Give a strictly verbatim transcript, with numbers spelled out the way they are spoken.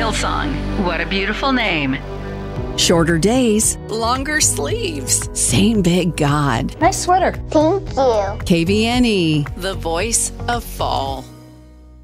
Hillsong. What a beautiful name. Shorter days, longer sleeves. same big God. Nice sweater. Thank you. K V N E. The voice of fall.